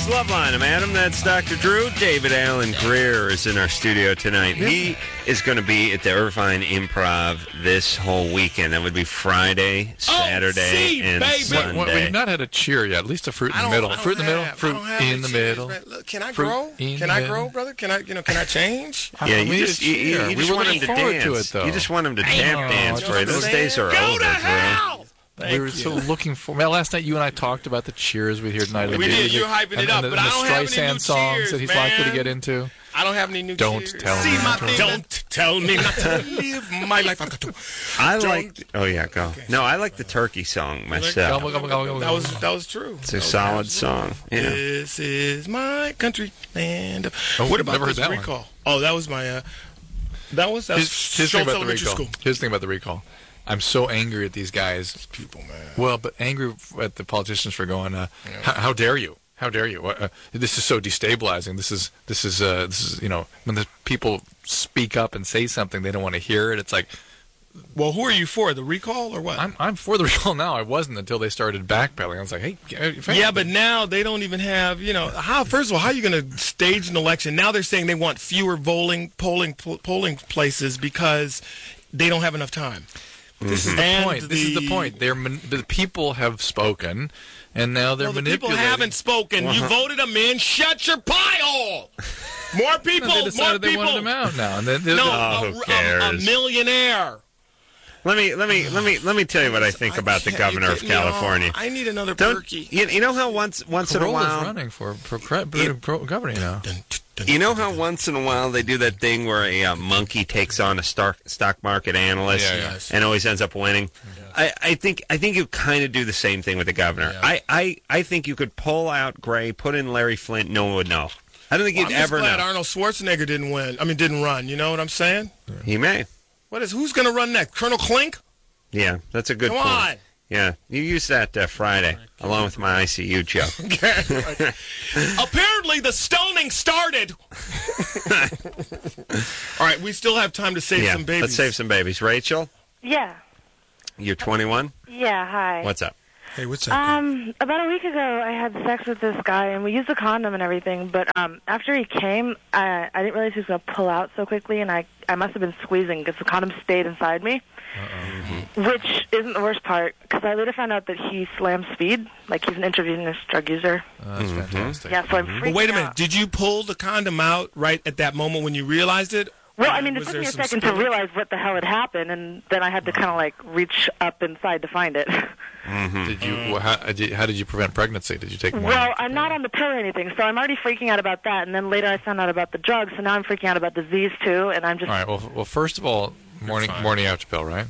It's Loveline. I'm Adam. That's Dr. Drew. David Allen Greer is in our studio tonight. He is going to be at the Irvine Improv this whole weekend. That would be Friday, Saturday, and Sunday. We've not had a cheer yet. At least a fruit in the middle. Fruit in the middle. Fruit in the middle. Look, can I grow? Can I grow, brother? Can I change? Yeah, you just want him to dance. To it, though. You just want him to tap dance for you. Those days are over. Go to hell! We were so looking for. Well, last night you and I talked about the cheers we hear tonight. We did. You're hyping it up, but I don't have any new songs cheers, that he's man. likely to get into. I don't have any new cheers. Don't tell me. Don't tell me not to live my life. I like. Oh yeah, go. Okay. No, I like the Turkey song myself. That was true. It's a solid song. Yeah. This is my country land. What about this recall? One. Oh, that was my. That was his thing about the recall. School. His thing about the recall. I'm so angry at these guys. These people, man. Well, but angry at the politicians for going, how dare you? How dare you? This is so destabilizing. This is when the people speak up and say something, they don't want to hear it. It's like, well, who are you for? The recall or what? I'm for the recall now. I wasn't until they started backpedaling. I was like, hey, yeah, but now they don't even have, how. First of all, how are you going to stage an election? Now they're saying they want fewer polling places because they don't have enough time. This is the point. This is the point. The people have spoken, and now they're manipulating. The people haven't spoken. You voted them in. Shut your pie hole. More people. They decided they wanted them out now. And who cares? A millionaire. Let me tell you what I think about the governor of California. I need another perky. You know how once in a while running for governor now. You know how once in a while they do that thing where a monkey takes on a stock market analyst and always ends up winning? Yeah. I think you kind of do the same thing with the governor. Yeah. I think you could pull out Gray, put in Larry Flint, no one would know. I don't think you'd ever know. I'm glad Arnold Schwarzenegger didn't run. You know what I'm saying? Yeah. He may. Who's going to run next? Colonel Klink? Yeah, that's a good point. Come on. Yeah, you used that Friday, along with my ICU joke. Okay. Apparently, the stoning started. All right, we still have time to save some babies. Let's save some babies. Rachel? Yeah. You're 21? Yeah, hi. What's up? Hey, what's up? About a week ago, I had sex with this guy, and we used a condom and everything, but after he came, I didn't realize he was going to pull out so quickly, and I must have been squeezing because the condom stayed inside me. Which isn't the worst part, because I later found out that he slams speed, like he's an intravenous drug user. That's fantastic. Yeah, so I'm freaking out. But wait a minute, did you pull the condom out right at that moment when you realized it? Well, I mean, it took me a second to realize what the hell had happened, and then I had to kind of reach up inside to find it. Did you? How did you prevent pregnancy? Did you take more? Well, I'm not on the pill or anything, so I'm already freaking out about that, and then later I found out about the drugs, so now I'm freaking out about disease too, and I'm just... All right, well, first of all, morning after pill, right?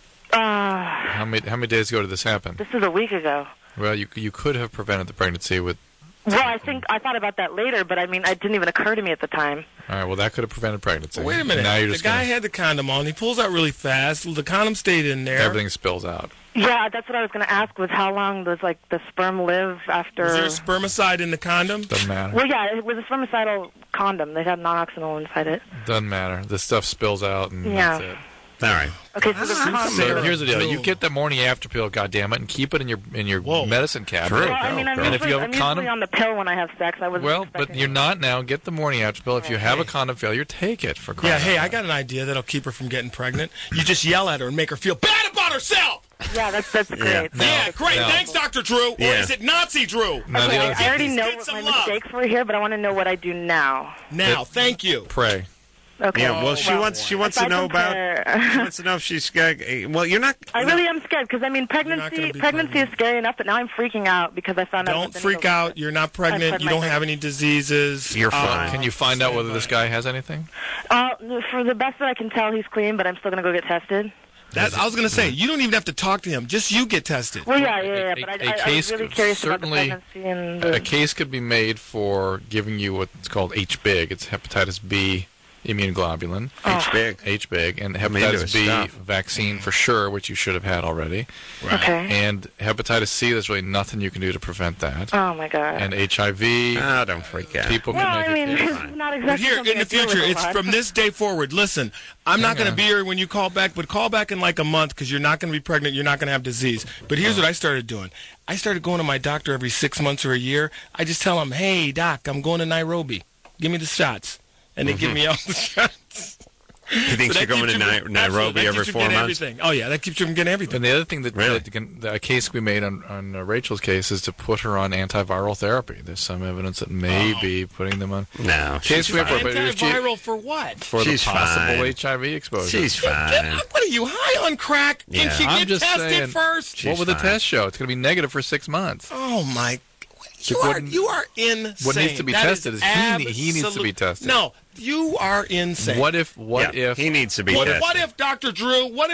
How many days ago did this happen? This is a week ago. Well, you could have prevented the pregnancy with... Well, I thought about that later, but I mean, it didn't even occur to me at the time. All right, well, that could have prevented pregnancy. Well, wait a minute. Now you're the guy had the condom on. He pulls out really fast. The condom stayed in there. Everything spills out. Yeah, that's what I was going to ask, was how long does, the sperm live after... Was there spermicide in the condom? Doesn't matter. Well, yeah, it was a spermicidal condom. They had non-oxynol inside it. Doesn't matter. The stuff spills out, and that's it. All right. Okay, so So here's the deal: you get the morning after pill, goddammit, and keep it in your medicine cabinet. Well, I mean, I'm usually on the pill when I have sex. I was but you're not now. Get the morning after pill. If you have a condom failure, take it for crying out loud. I got an idea that'll keep her from getting pregnant. You just yell at her and make her feel bad about herself. Yeah, that's great. Yeah, great. Thanks, Dr. Drew. Or is it Nazi Drew? Okay, I already know what my mistakes were here, but I want to know what I do now. Thank you. Pray. Okay. Yeah, well, she wants to know about. She wants to know if she's scared. Well, you're not. I really am scared because I mean, pregnancy is scary enough, but now I'm freaking out because I found out. Don't freak out. You're not pregnant. You don't have any diseases. You're fine. Can you find out whether this guy has anything? For the best that I can tell, he's clean, but I'm still gonna go get tested. I was going to say, you don't even have to talk to him. Just you get tested. Well, yeah. But I was really curious about the pregnancy and a case could be made for giving you what's called HBIG. It's hepatitis B. immunoglobulin, H-big, and hepatitis B vaccine for sure, which you should have had already. Right. Okay. And hepatitis C, there's really nothing you can do to prevent that. Oh my God. And HIV. Don't freak out. People well, can make it's not exactly. But here in the future, it's from this day forward. Listen, I'm not going to be here when you call back, but call back in like a month because you're not going to be pregnant. You're not going to have disease. But here's what I started doing. I started going to my doctor every 6 months or a year. I just tell him, hey, doc, I'm going to Nairobi. Give me the shots. And they give me all the shots. You think you're going to Nairobi every 4 months? Everything. Oh, yeah, that keeps you from getting everything. And the other thing the case we made on Rachel's case is to put her on antiviral therapy. There's some evidence that may be putting them on. No, she's fine. Antiviral for what? For the possible HIV exposure. She's fine. What are you, high on crack? Yeah. Can she get tested first? What would the test show? It's going to be negative for 6 months. Oh, my. You are insane. What needs to be tested is he needs to be tested. No, you are insane. What if he needs to be tested? What if Dr. Drew? What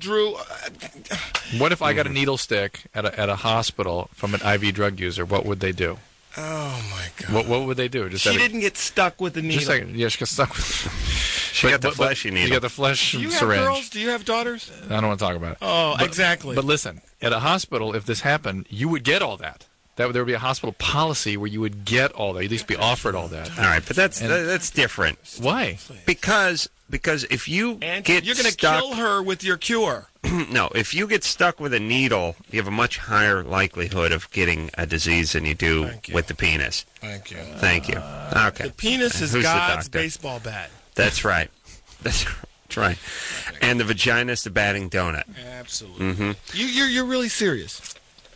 if I got a needle stick at a hospital from an IV drug user? What would they do? Oh my God! What would they do? She didn't get stuck with the needle. Yeah, she got stuck with. She got the fleshy needle. You got the flesh syringe. Do you have girls? Do you have daughters? I don't want to talk about it. Oh, exactly. But listen, at a hospital, if this happened, you would get all that. There would be a hospital policy where you would get all that. You'd at least be offered all that. All right, but that's different. Why? Because if you you're going to kill her with your cure. No, if you get stuck with a needle, you have a much higher likelihood of getting a disease than you do with the penis. Thank you. Thank you. Okay. The penis is God's baseball bat. That's right. That's right. And the vagina is the batting donut. Absolutely. Mm-hmm. You're really serious.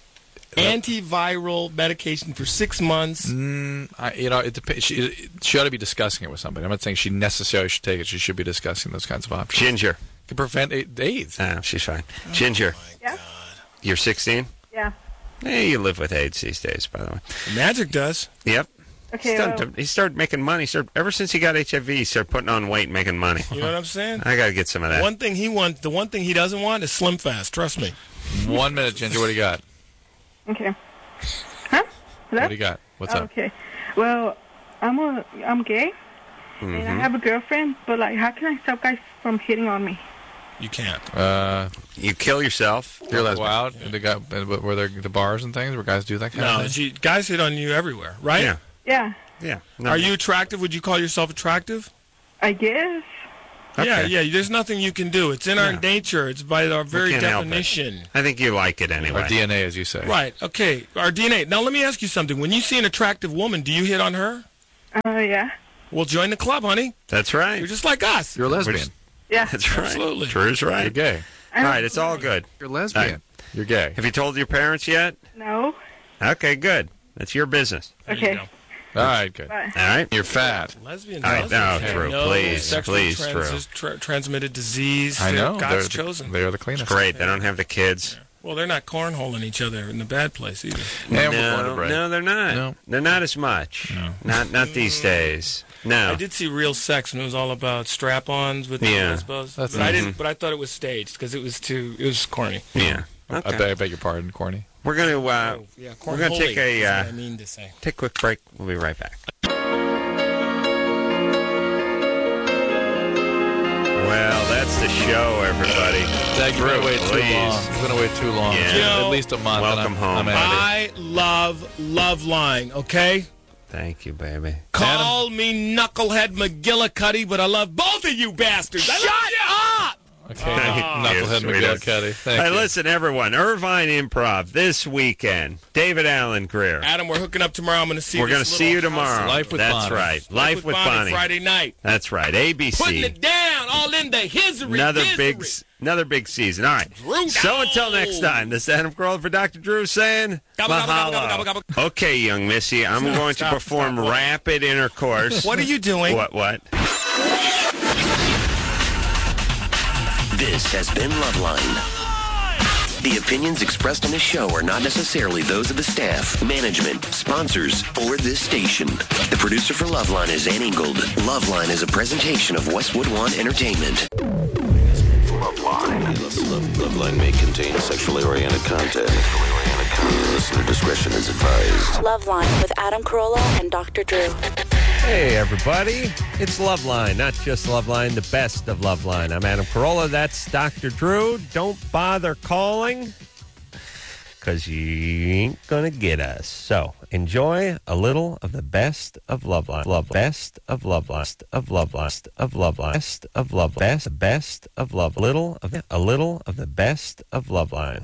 Antiviral medication for 6 months. It depends. She ought to be discussing it with somebody. I'm not saying she necessarily should take it. She should be discussing those kinds of options. Ginger can prevent AIDS. She's fine. Ginger, yeah. You're 16. Yeah. Hey, you live with AIDS these days, by the way. Magic does. Yep. Okay. He started making money. Ever since he got HIV, he started putting on weight and making money. You know what I'm saying? I got to get some of that. The one thing he doesn't want is Slim Fast. Trust me. 1 minute, Ginger. What do you got? Okay. Huh? Hello? What do you got? What's up? Okay. Well, I'm gay, and I have a girlfriend, but how can I stop guys from hitting on me? You can't. You kill yourself. You're lesbian. Go out and were there the bars and things where guys do that kind of thing? No, guys hit on you everywhere, right? Yeah. Are you attractive? Would you call yourself attractive? I guess. Okay. Yeah. There's nothing you can do. It's in our nature. It's by our very definition. I think you like it anyway. Our DNA, as you say. Right. Okay. Our DNA. Now, let me ask you something. When you see an attractive woman, do you hit on her? Yeah. Well, join the club, honey. That's right. You're just like us. You're a lesbian. Yeah. That's right. Absolutely. Drew's right. You're gay. All right. It's all good. You're lesbian. You're gay. Have you told your parents yet? No. Okay, good. That's your business. Okay. All right, good. Bye. All right. You're fat. Lesbians. All right, Drew, please, transmitted disease. I know. God's chosen. They are the cleanest. Great. They don't have the kids. Well, they're not cornholing each other in the bad place either. No, they're not. No. They're not as much. No. Not these days. No. I did see Real Sex, and it was all about strap-ons with the lesbos. But I thought it was staged because it was corny. Yeah. Okay. I beg your pardon, corny. We're going to take a quick break. We'll be right back. Well, that's the show, everybody. Zach, you're going to wait too long. You're going to wait too long. Yeah. At least a month. Welcome home. I love lying, okay? Thank you, baby. Call me Knucklehead McGillicuddy, but I love both of you bastards. Shut up! Okay, Knucklehead McGillicuddy. Thank you. Listen, everyone. Irvine Improv this weekend. David Allen Greer. Adam, we're hooking up tomorrow. I'm going to see you. We're going to see you tomorrow. Life with Bonnie. That's right. Life with Bonnie. Friday night. That's right. ABC. Putting it down, all in the history. Another big season. All right. Drew so until next time, this is Adam Carolla for Dr. Drew saying mahalo. Okay, young missy, I'm going to perform rapid intercourse. What are you doing? What? This has been Loveline. The opinions expressed on this show are not necessarily those of the staff, management, sponsors, or this station. The producer for Loveline is Ann Ingold. Loveline is a presentation of Westwood One Entertainment. Loveline may contain sexually oriented content. Listener discretion is advised. Loveline with Adam Carolla and Dr. Drew. Hey, everybody. It's Loveline, not just Loveline, the best of Loveline. I'm Adam Carolla. That's Dr. Drew. Don't bother calling because you ain't going to get us. So enjoy a little of the best of Loveline. Best of Loveline. Of Loveline. Of Loveline. Best of Loveline. Best of Love. A little of the best of Loveline.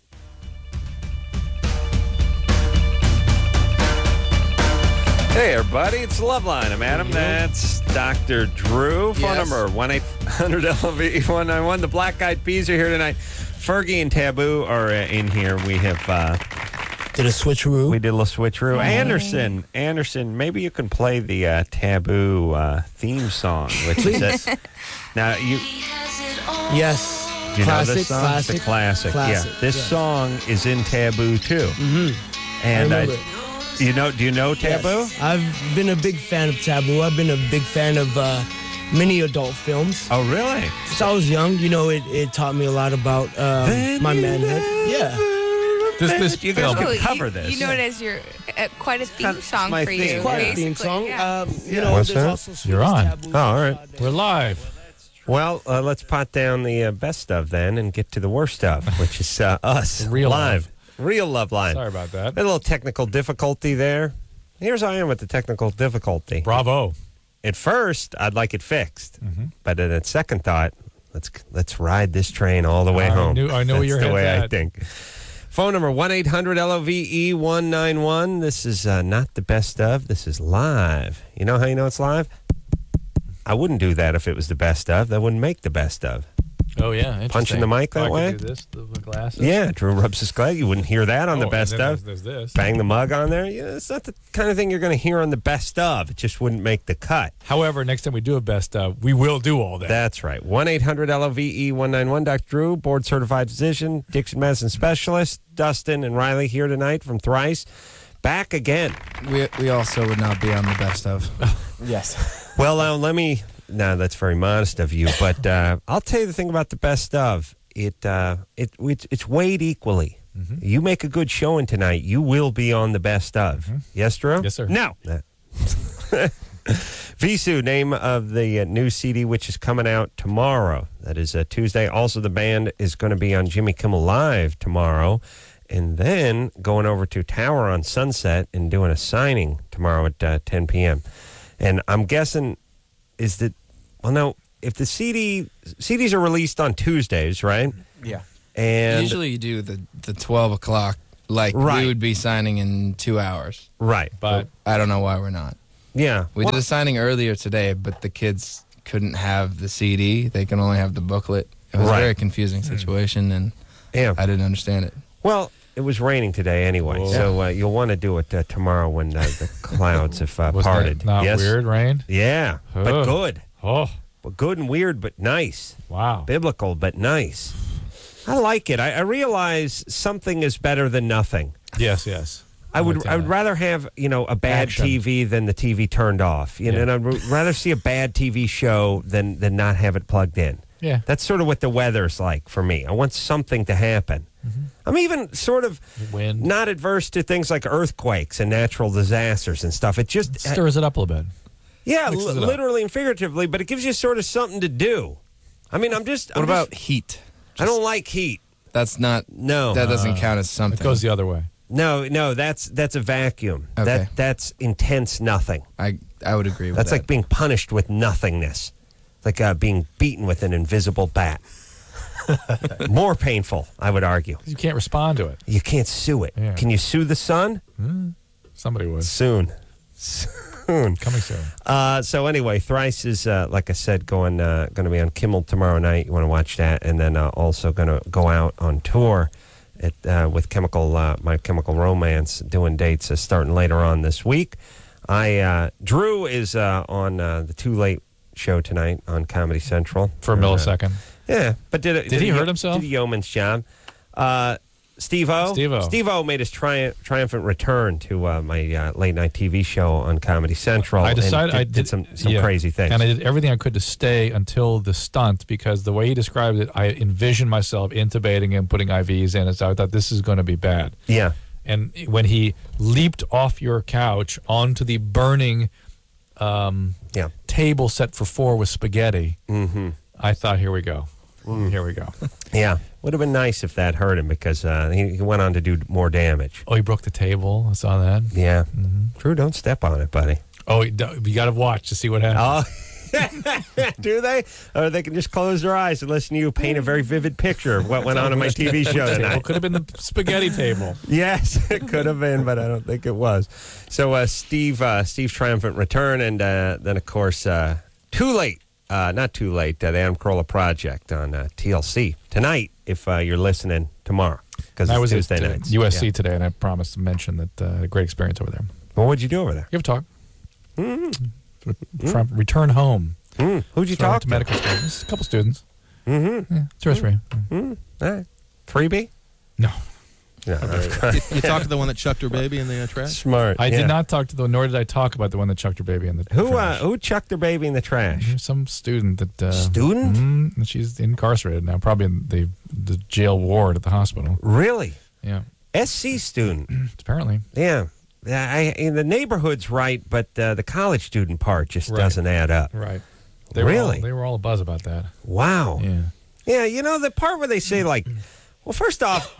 Hey, everybody, it's Loveline. I'm Adam. That's Dr. Drew. Phone number 1-800-LOVE-191. The Black Eyed Peas are here tonight. Fergie and Taboo are in here. We have... did a switcheroo. We did a little switcheroo. Anderson, maybe you can play the Taboo theme song, which is this. Now, you... Yes. Do you classic, know this song? classic. It's a classic. Classic, yeah. This song is in Taboo, too. Mm-hmm. And I remember it. Do you know Taboo? Yes. I've been a big fan of Taboo. I've been a big fan of many adult films. Oh, really? Since I was young, it taught me a lot about my manhood. Yeah. This you guys can cover this. You know it as your quite a theme song for you. It's quite a theme song. Yeah. What's that? Also You're on. Taboo. Oh, all right. We're live. Well, let's pot down the best of then and get to the worst of, which is us. Real live. Real Loveline. Sorry about that. A little technical difficulty there. Here's how I am with the technical difficulty. Bravo. At first, I'd like it fixed. But at second thought, let's ride this train all the way home. I know your That's the way head's I at. think. Phone number 1-800-LOVE-191. This is not the best of. This is live. You know how you know it's live? I wouldn't do that if it was the best of. That wouldn't make the best of. Oh, yeah. Interesting. Punching the mic that I way? could do this, the glasses. Yeah, Drew rubs his glass. You wouldn't hear that on the best and then of. There's this. Bang the mug on there. Yeah, it's not the kind of thing you're going to hear on the best of. It just wouldn't make the cut. However, next time we do a best of, we will do all that. That's right. 1-800-LOVE-191. Dr. Drew, board-certified physician, Dixon medicine specialist. Dustin and Riley here tonight from Thrice. Back again. We also would not be on the best of. Yes. Well, now, let me... No, that's very modest of you, but I'll tell you the thing about the best of. It's weighed equally. Mm-hmm. You make a good showing tonight, you will be on the best of. Mm-hmm. Yes, Drew? Yes, sir. No. Visu, name of the new CD, which is coming out tomorrow. That is Tuesday. Also, the band is going to be on Jimmy Kimmel Live tomorrow, and then going over to Tower on Sunset and doing a signing tomorrow at 10 p.m. And I'm guessing... is that, well, no, if the CDs are released on Tuesdays, right? Yeah. And usually you do the 12 o'clock, like we would be signing in 2 hours. Right. But I don't know why we're not. Yeah. We did a signing earlier today, but the kids couldn't have the CD. They can only have the booklet. It was a very confusing situation, and I didn't understand it. Well, it was raining today anyway, so you'll want to do it tomorrow when the clouds have parted. That not weird rain? Yeah, but good. Oh. But good and weird, but nice. Wow. Biblical, but nice. I like it. I realize something is better than nothing. Yes, yes. I would rather have, a bad TV than the TV turned off. And I'd rather see a bad TV show than not have it plugged in. Yeah. That's sort of what the weather's like for me. I want something to happen. Mm-hmm. I'm even sort of not adverse to things like earthquakes and natural disasters and stuff. It just stirs it up a little bit. Yeah, literally and figuratively, but it gives you sort of something to do. I mean, what about heat? I don't like heat. That's not... No. That doesn't count as something. It goes the other way. No, that's a vacuum. Okay. That's intense nothing. I would agree with that. That's like being punished with nothingness. Like being beaten with an invisible bat. More painful, I would argue. You can't respond to it. You can't sue it. Yeah. Can you sue the sun? Somebody would. Soon. Coming soon. So anyway, Thrice is, like I said, going to be on Kimmel tomorrow night. You want to watch that. And then also going to go out on tour with My Chemical Romance, doing dates starting later on this week. Drew is on the Too Late show tonight on Comedy Central. For a millisecond. Yeah, but did he hurt himself? Did a yeoman's job. Steve-O made his triumphant return to my late-night TV show on Comedy Central. I decided I did some crazy things. And I did everything I could to stay until the stunt, because the way he described it, I envisioned myself intubating him, putting IVs in, and so I thought this is going to be bad. Yeah. And when he leaped off your couch onto the burning table set for 4 with spaghetti, I thought, here we go. Here we go. Yeah. Would have been nice if that hurt him because he went on to do more damage. Oh, he broke the table. I saw that. Yeah. Drew, don't step on it, buddy. Oh, you got to watch to see what happens. Oh. Do they? Or they can just close their eyes and listen to you paint a very vivid picture of what went on in my TV show tonight. It could have been the spaghetti table. Yes, it could have been, but I don't think it was. So Steve's triumphant return, and then, of course, Too Late. Not Too Late, the Adam Carolla Project on TLC tonight, if you're listening tomorrow. Because I was Tuesday at nights. USC today, and I promised to mention that a great experience over there. Well, what'd you do over there? You have a talk. Return home. Who'd you talk to? Medical students. A couple students. Yeah, 2 or 3. All right. Freebie? No. No, you talked to the one that chucked her baby in the trash? Smart. I did not talk to the, nor did I talk about the one that chucked her baby in the trash. Who chucked their baby in the trash? Some student that... student? She's incarcerated now, probably in the jail ward at the hospital. Really? Yeah. SC student? Apparently. Yeah. The neighborhood's right, but the college student part just doesn't add up. Right. They were all abuzz about that. Wow. Yeah. Yeah, you know, the part where they say, like, well, first off,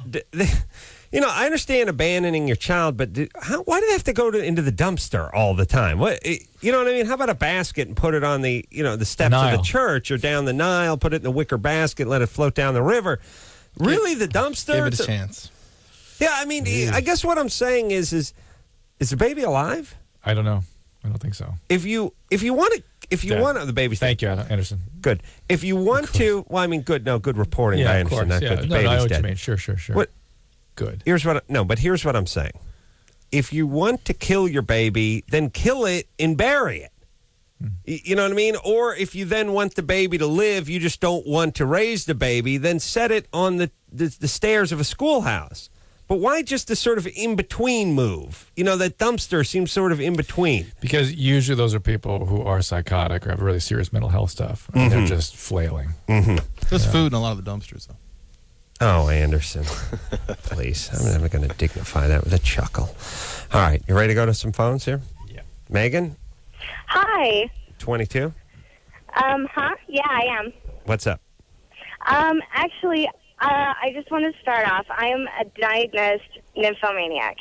I understand abandoning your child, but why do they have to go into the dumpster all the time? What, you know what I mean? How about a basket and put it on the steps of the church or down the Nile, put it in a wicker basket, let it float down the river? Really, the dumpster? Give it a chance. Yeah, I mean, I guess what I'm saying is the baby alive? I don't know. I don't think so. If you want to, the baby's... Thank you, Anderson. Good. If you want to, well, I mean, good reporting. Yeah, I of understand course. that. Yeah. But the No, baby's I know what dead. you mean. Sure. What? Good. Here's what I'm saying. If you want to kill your baby, then kill it and bury it. You know what I mean? Or if you then want the baby to live, you just don't want to raise the baby, then set it on the stairs of a schoolhouse. But why just the sort of in-between move? You know, that dumpster seems sort of in-between. Because usually those are people who are psychotic or have really serious mental health stuff. And they're just flailing. There's food in a lot of the dumpsters, though. Oh, Anderson. Please. I'm never going to dignify that with a chuckle. All right. You ready to go to some phones here? Yeah. Megan? Hi. 22? Yeah, I am. What's up? Actually... I just want to start off. I am a diagnosed nymphomaniac.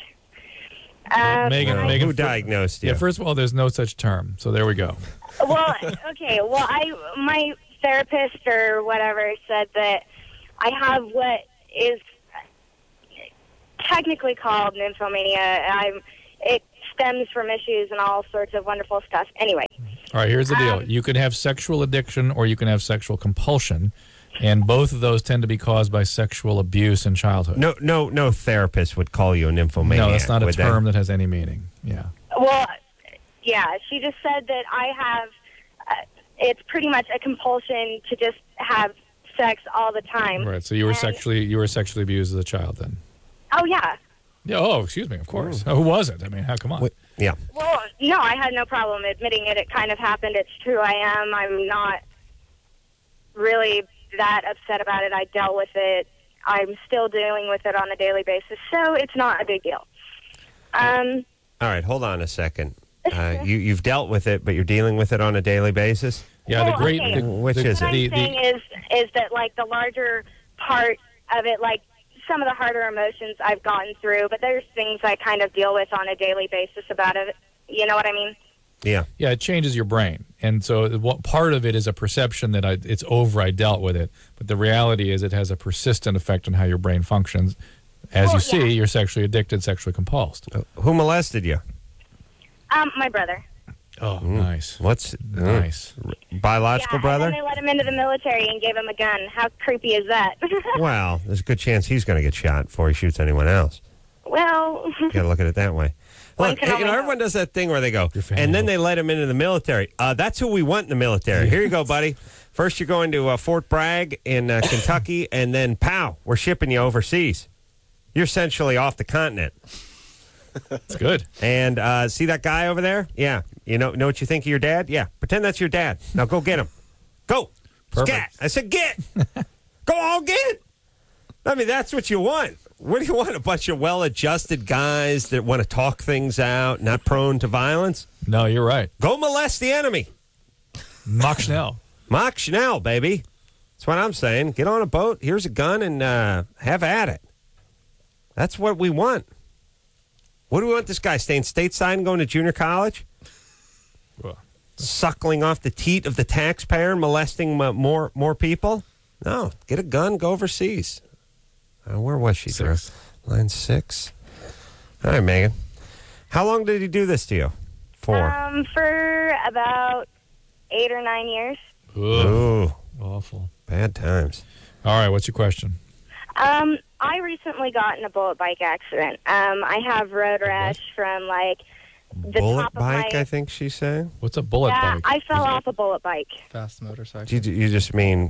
Megan, who diagnosed you? Yeah, first of all, there's no such term, so there we go. Well, okay. Well, my therapist or whatever said that I have what is technically called nymphomania. It stems from issues and all sorts of wonderful stuff. Anyway. All right, here's the deal. You can have sexual addiction or you can have sexual compulsion. And both of those tend to be caused by sexual abuse in childhood. No therapist would call you a nymphomaniac. No, that's not a term that has any meaning. Yeah. Well, yeah, she just said that I have, it's pretty much a compulsion to just have sex all the time. Right, so you were sexually abused as a child then? Oh, yeah. Yeah. Oh, excuse me, of course. Who wasn't? I mean, come on. Yeah. Well, no, I had no problem admitting it. It kind of happened. It's true. I'm not really that upset about it. I dealt with it. I'm still dealing with it on a daily basis, so it's not a big deal. All right, hold on a second. You've dealt with it, but you're dealing with it on a daily basis? Yeah, well, which is what I'm saying is that, like, the larger part of it, like, some of the harder emotions I've gotten through, but there's things I kind of deal with on a daily basis about it. You know what I mean? Yeah. Yeah, it changes your brain. And so part of it is a perception that it's over, I dealt with it. But the reality is it has a persistent effect on how your brain functions. As you see, you're sexually addicted, sexually compulsed. Who molested you? My brother. Oh, nice. What's nice? Biological brother? And then they let him into the military and gave him a gun. How creepy is that? Well, there's a good chance he's going to get shot before he shoots anyone else. Well... You got to look at it that way. Look, everyone does that thing where they go, and then they let him into the military. That's who we want in the military. Here you go, buddy. First you're going to Fort Bragg in Kentucky, and then, pow, we're shipping you overseas. You're essentially off the continent. That's good. And see that guy over there? Yeah. You know what you think of your dad? Yeah. Pretend that's your dad. Now go get him. Go. Perfect. Scat. I said get. Go all get. I mean, that's what you want. What do you want? A bunch of well-adjusted guys that want to talk things out, not prone to violence? No, you're right. Go molest the enemy. Mach Schnell. Mach Schnell, baby. That's what I'm saying. Get on a boat. Here's a gun and have at it. That's what we want. What do we want this guy staying stateside and going to junior college? Well, suckling off the teat of the taxpayer, molesting more people? No, get a gun, go overseas. Where was she, Drew? Line 6. All right, Megan. How long did he do this to you? For? For about 8 or 9 years. Ooh. Awful. Bad times. All right, what's your question? I recently got in a bullet bike accident. I have road rash from, like, the bullet top bike, of my... I think she's saying. What's a bullet bike? I fell off a bullet bike. Fast motorcycle. You just mean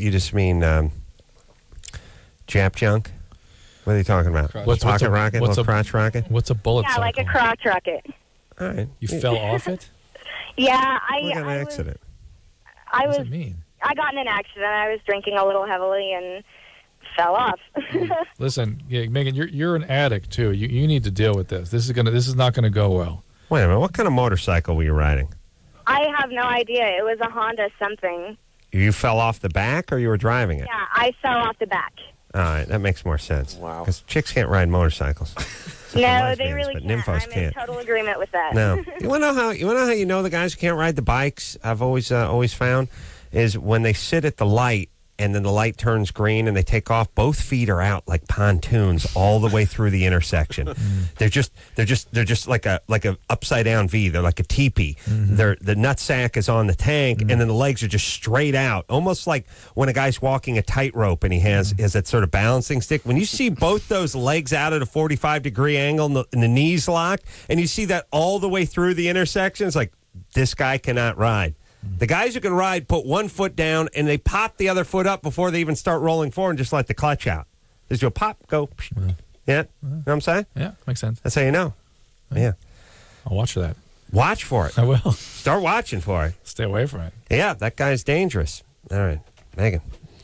Jap junk? What are you talking about? What's pocket rocket? Little crotch rocket? What's a bullet Yeah, cycle? like a crotch rocket. All right. You fell off it? Yeah, What kind of accident? What does it mean? I got in an accident. I was drinking a little heavily and fell off. Listen, Megan, you're an addict too. You need to deal with this. This is not going to go well. Wait a minute. What kind of motorcycle were you riding? I have no idea. It was a Honda something. You fell off the back, or you were driving it? Yeah, I fell off the back. All right, that makes more sense. Wow. Because chicks can't ride motorcycles. No, they really but can't. nymphos I'm can't. in total agreement with that. No. You want to know how you know the guys who can't ride the bikes? I've always found is when they sit at the light and then the light turns green and they take off. Both feet are out like pontoons all the way through the intersection. They're just like a upside down V. They're like a teepee. The nut sack is on the tank, and then the legs are just straight out, almost like when a guy's walking a tightrope and he has that sort of balancing stick. When you see both those legs out at a 45-degree angle and the knees locked, and you see that all the way through the intersection, it's like this guy cannot ride. The guys who can ride put one foot down and they pop the other foot up before they even start rolling forward and just let the clutch out. There's your pop, go. Yeah. You know what I'm saying? Yeah, makes sense. That's how you know. Yeah. I'll watch for that. Watch for it. I will. Start watching for it. Stay away from it. Yeah, that guy's dangerous. All right. Megan?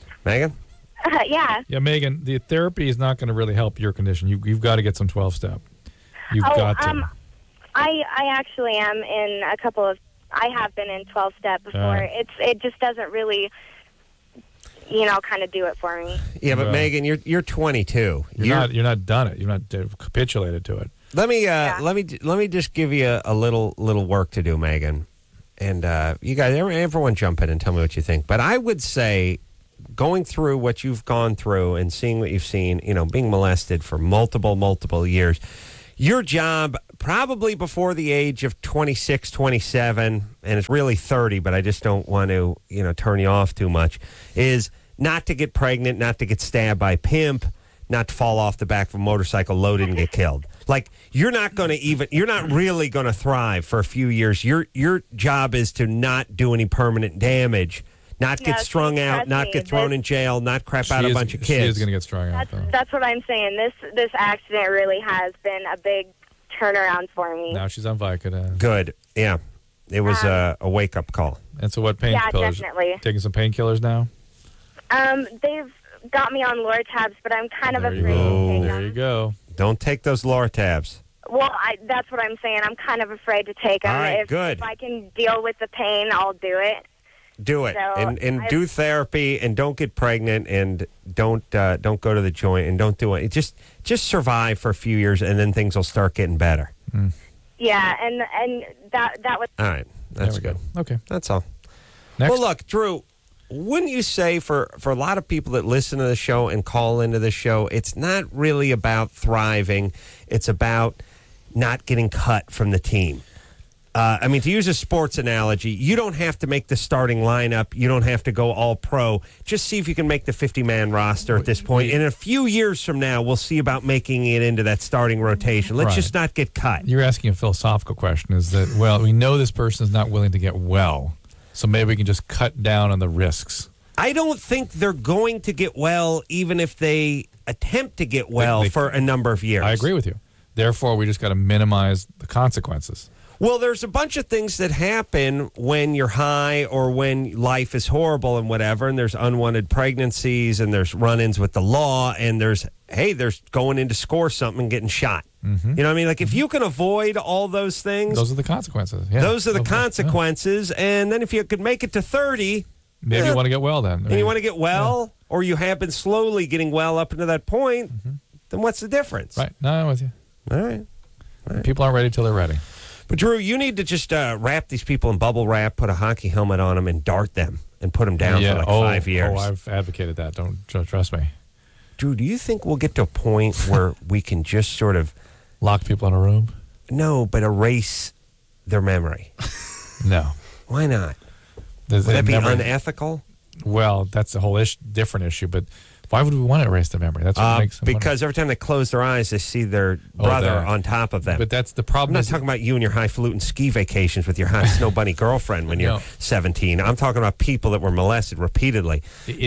Yeah. Yeah, Megan, the therapy is not going to really help your condition. You've got to get some 12-step. You've got to. I actually am in a couple of... I have been in 12-step before. It just doesn't really, kind of do it for me. Yeah, but Megan, you're 22. You're not done it. You're not capitulated to it. Let me just give you a little work to do, Megan, and you guys, everyone, jump in and tell me what you think. But I would say, going through what you've gone through and seeing what you've seen, being molested for multiple years. Your job, probably before the age of 26, 27, and it's really 30, but I just don't want to, turn you off too much, is not to get pregnant, not to get stabbed by a pimp, not to fall off the back of a motorcycle loaded and get killed. Like, you're not really going to thrive for a few years. Your job is to not do any permanent damage. Not get strung out, not get thrown in jail, not crap out a bunch of kids. She is going to get strung out, though. That's what I'm saying. This accident really has been a big turnaround for me. Now she's on Vicodin. Good. Yeah. It was a wake-up call. And so what painkillers? Yeah, definitely. Taking some painkillers now? They've got me on Lortabs, but I'm kind of afraid to take them. There you go. Don't take those Lortabs. Well, that's what I'm saying. I'm kind of afraid to take them. All right, good. If I can deal with the pain, I'll do it. Do it, and do therapy, and don't get pregnant, and don't go to the joint, and don't do it. Just survive for a few years, and then things will start getting better. Yeah, and that was all right. That's good. Okay, that's all. Next. Well, look, Drew, wouldn't you say for a lot of people that listen to the show and call into the show, it's not really about thriving; it's about not getting cut from the team. To use a sports analogy, you don't have to make the starting lineup. You don't have to go all pro. Just see if you can make the 50-man roster at this point. In a few years from now, we'll see about making it into that starting rotation. Let's just not get cut. You're asking a philosophical question. Is that, well, we know this person is not willing to get well, so maybe we can just cut down on the risks. I don't think they're going to get well, even if they attempt to get well for a number of years. I agree with you. Therefore, we just got to minimize the consequences. Well, there's a bunch of things that happen when you're high or when life is horrible and whatever, and there's unwanted pregnancies and there's run-ins with the law and there's going in to score something and getting shot. Mm-hmm. You know what I mean? Like, if you can avoid all those things... Those are the consequences. Yeah. Those are the consequences, and then if you could make it to 30... Maybe you want to get well then. And you want to get well, or you have been slowly getting well up until that point, then what's the difference? Right. No, I'm with you. All right. People aren't ready till they're ready. But, Drew, you need to just wrap these people in bubble wrap, put a hockey helmet on them, and dart them and put them down for like 5 years. Oh, I've advocated that. Don't trust me. Drew, do you think we'll get to a point where we can just sort of... Lock people in a room? No, but erase their memory. No. Why not? Would that be unethical? Well, that's a whole different issue, but why would we want to erase the memory? That's what makes them because every time they close their eyes, they see their brother on top of them. But that's the problem. I'm not talking about you and your highfalutin ski vacations with your hot snow bunny girlfriend when you're 17. I'm talking about people that were molested repeatedly,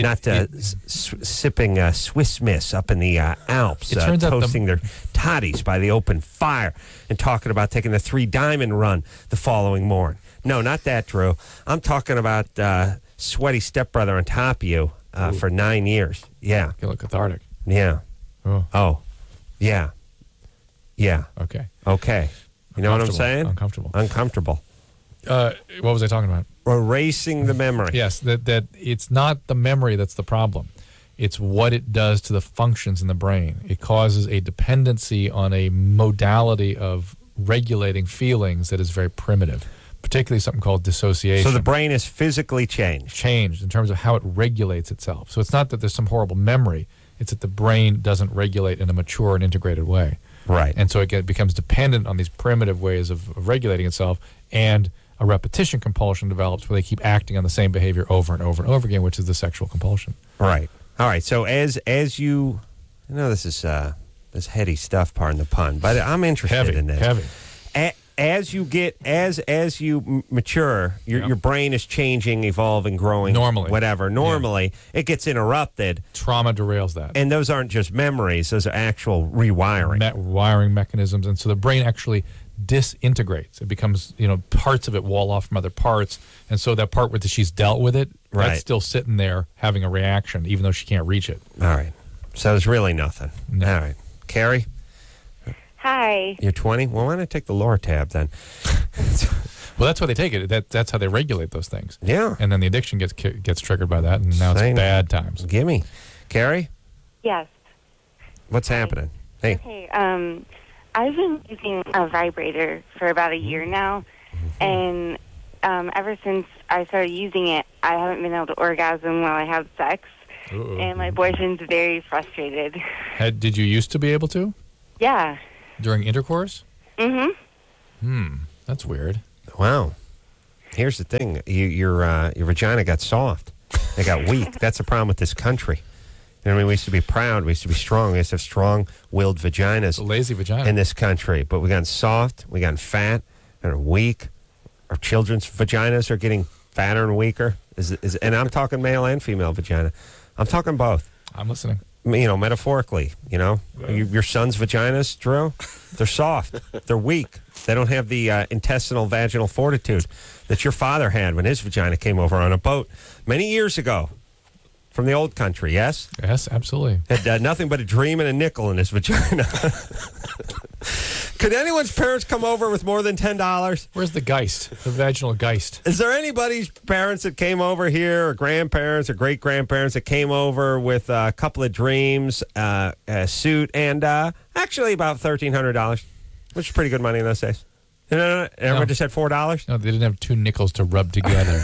sipping Swiss Miss up in the Alps, toasting their toddies by the open fire, and talking about taking the 3 Diamond run the following morning. No, not that, Drew. I'm talking about sweaty stepbrother on top of you for 9 years. Yeah. You look cathartic. Yeah. Oh. Yeah. Yeah. Okay. You know what I'm saying? Uncomfortable. What was I talking about? Erasing the memory. Yes, that it's not the memory that's the problem. It's what it does to the functions in the brain. It causes a dependency on a modality of regulating feelings that is very primitive, particularly something called dissociation. So the brain is physically changed. Changed in terms of how it regulates itself. So it's not that there's some horrible memory. It's that the brain doesn't regulate in a mature and integrated way. Right. And so it becomes dependent on these primitive ways of regulating itself, and a repetition compulsion develops where they keep acting on the same behavior over and over and over again, which is the sexual compulsion. Right. All right. So as you, I know this is heady stuff, pardon the pun, but I'm interested in this. Heavy. As you mature, your brain is changing, evolving, growing. Normally, it gets interrupted. Trauma derails that. And those aren't just memories; those are actual rewiring. Wiring mechanisms, and so the brain actually disintegrates. It becomes, parts of it wall off from other parts, and so that part where she's dealt with it, that's still sitting there having a reaction, even though she can't reach it. All right. So there's really nothing. No. All right, Carrie. Hi. You're 20? Well, why don't I take the Loratab then? Well, that's why they take it. That's how they regulate those things. Yeah. And then the addiction gets triggered by that, and now it's bad times. Gimme. Carrie? Yes. What's happening? Hey. Okay. I've been using a vibrator for about a year now, and ever since I started using it, I haven't been able to orgasm while I have sex, and my boyfriend's very frustrated. Did you used to be able to? Yeah. During intercourse? Mm-hmm. That's weird. Wow. Here's the thing. Your vagina got soft. It got weak. That's the problem with this country. You know what I mean? We used to be proud. We used to be strong. We used to have strong-willed vaginas. A lazy vagina. In this country. But we got soft. We got fat. And are weak. Our children's vaginas are getting fatter and weaker. And I'm talking male and female vagina. I'm talking both. I'm listening. Metaphorically, your son's vaginas, Drew, they're soft. They're weak. They don't have the intestinal vaginal fortitude that your father had when his vagina came over on a boat many years ago from the old country, yes? Yes, absolutely. Had nothing but a dream and a nickel in his vagina. Could anyone's parents come over with more than $10? Where's the Geist, the vaginal Geist? Is there anybody's parents that came over here, or grandparents or great-grandparents that came over with a couple of dreams, a suit, and actually about $1,300, which is pretty good money in those days? Everyone just had $4? No, they didn't have 2 nickels to rub together.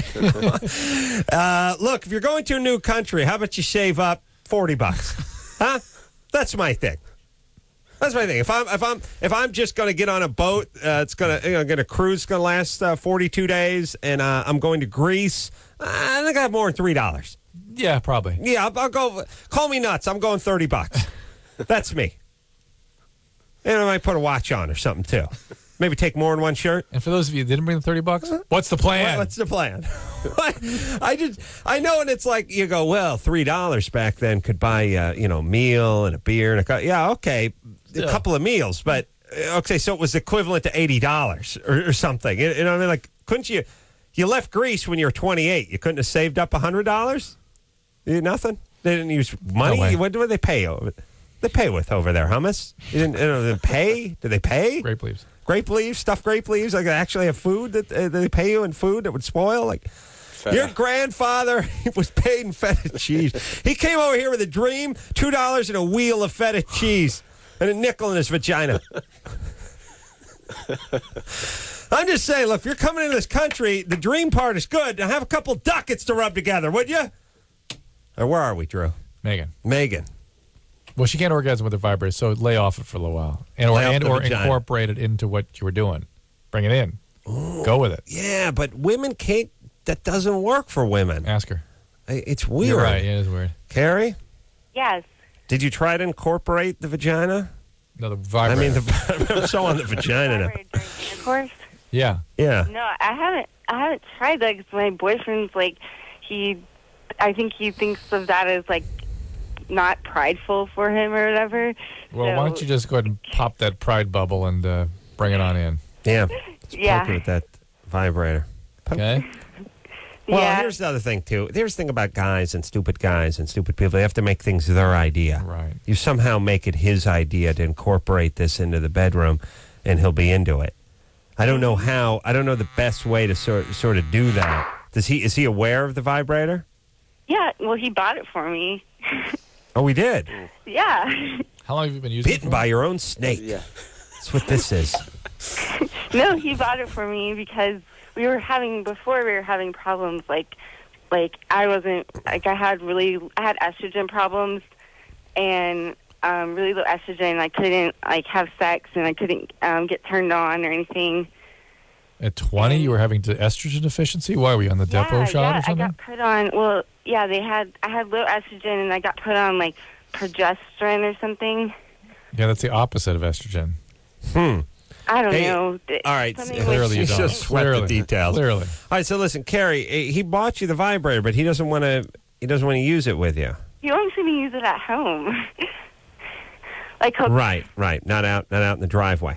Look, if you're going to a new country, how about you save up $40? Huh? That's my thing. That's my thing. If I'm just going to get on a boat, it's going to get a cruise. It's going to last 42 days, and I'm going to Greece. I think I have more than $3. Yeah, probably. Yeah, I'll go. Call me nuts. I'm going $30. That's me. And I might put a watch on or something too. Maybe take more than one shirt. And for those of you who didn't bring the $30, what's the plan? What's the plan? I know, and it's like you go, well, $3 back then could buy a meal and a beer and yeah, okay, a couple of meals, but okay, so it was equivalent to $80 or something. You know what I mean? Like, couldn't you? You left Greece when you were 28. You couldn't have saved up $100? Nothing. They didn't use money. No way. What do they pay? They pay with over there hummus. You didn't pay? Do they pay? Grape leaves. Grape leaves, stuffed grape leaves. Like they actually have food that they pay you in food that would spoil. Like your grandfather was paid in feta cheese. He came over here with a dream: $2 and a wheel of feta cheese and a nickel in his vagina. I'm just saying, look, if you're coming into this country, the dream part is good. Now have a couple ducats to rub together, would you? Or where are we, Drew? Megan. Well, she can't orgasm with her vibrator, so lay off it for a little while, or incorporate it into what you were doing. Bring it in. Ooh, go with it. Yeah, but women can't. That doesn't work for women. Ask her. It's weird. You're right. Yeah, it is weird. Carrie? Yes. Did you try to incorporate the vagina? No, the vibrator. I mean, I'm so on the vagina now. Of course. Yeah. Yeah. No, I haven't tried that because my boyfriend's like, I think he thinks of that as like not prideful for him or whatever. Well, why don't you just go ahead and pop that pride bubble and bring it on in? Yeah. Poke it with that vibrator. Okay. Well, here's the other thing, too. There's the thing about guys and stupid people. They have to make things their idea. Right. You somehow make it his idea to incorporate this into the bedroom, and he'll be into it. I don't know how. I don't know the best way to sort of do that. Is he aware of the vibrator? Yeah. Well, he bought it for me. Oh, we did? Yeah. How long have you been using it? Bitten by your own snake. Yeah. That's what this is. No, he bought it for me because we were having problems like I had estrogen problems and really low estrogen. I couldn't have sex and I couldn't get turned on or anything. At 20, you were having estrogen deficiency? Why were you on the Depo shot or something? I got put on. Well, yeah, I had low estrogen and I got put on like progesterone or something. Yeah, that's the opposite of estrogen. I don't know. All right. Clearly you don't. Just sweat the details. Clearly. All right, so listen, Carrie, he bought you the vibrator, but he doesn't want to use it with you. He wants me to use it at home. Right. Not out in the driveway.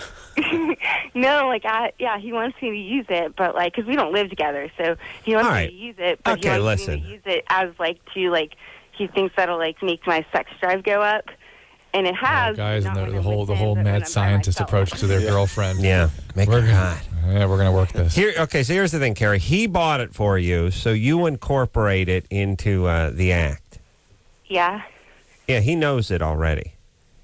No, he wants me to use it, but because we don't live together, so he wants me to use it, but he wants me to use it as he thinks that'll make my sex drive go up. And it has. Guys, and the whole mad scientist approach to their girlfriend. Yeah, make it hot. Yeah, we're going to work this. So here's the thing, Carrie. He bought it for you, so you incorporate it into the act. Yeah. Yeah, he knows it already.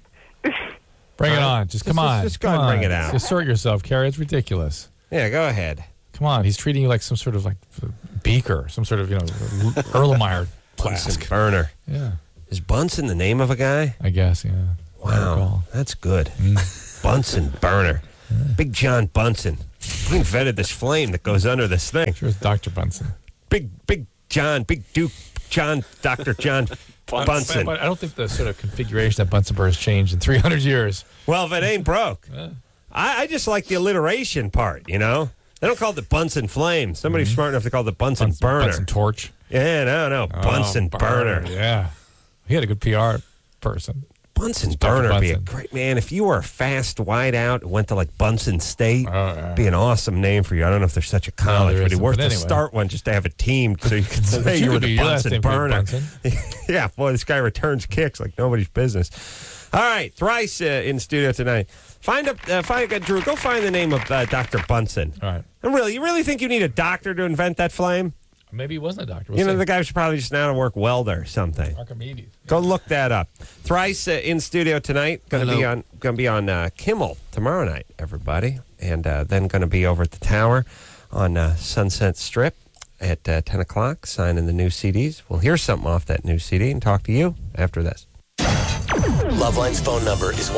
Bring it on. Just come on. Just go and bring it out. Assert yourself, Carrie. It's ridiculous. Yeah, go ahead. Come on. He's treating you like some sort of beaker, some sort of Erlenmeyer flask. Bunsen burner. Yeah. Is Bunsen the name of a guy? I guess, yeah. Wow, that's good. Bunsen burner. Yeah. Big John Bunsen. He invented this flame that goes under this thing. Sure, it's Dr. Bunsen. Big Duke John, Dr. John Bunsen. But I don't think the sort of configuration that Bunsen burner has changed in 300 years. Well, if it ain't broke. I just like the alliteration part, They don't call it the Bunsen flame. Somebody's smart enough to call it the Bunsen burner. Bunsen torch. Yeah, no. Bunsen burner. Yeah. He had a good PR person. Bunsen burner would be a great man. If you were a fast wide out and went to Bunsen State, be an awesome name for you. I don't know if there's such a college, but it'd worth to start one just to have a team so you could say you were the Bunsen burner. Yeah, boy, this guy returns kicks like nobody's business. All right, Thrice in studio tonight. Drew, go find the name of Dr. Bunsen. All right. And really, you really think you need a doctor to invent that flame? Maybe he wasn't a doctor. The guy was probably just an out-of-work welder or something. Archimedes. Go look that up. Thrice in studio tonight. Going to be on Kimmel tomorrow night, everybody, and then going to be over at the Tower on Sunset Strip at 10 o'clock, signing the new CDs. We'll hear something off that new CD and talk to you after this. Loveline's phone number is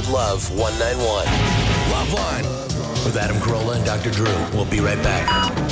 1-800-LOVE-191. Loveline with Adam Carolla and Dr. Drew. We'll be right back.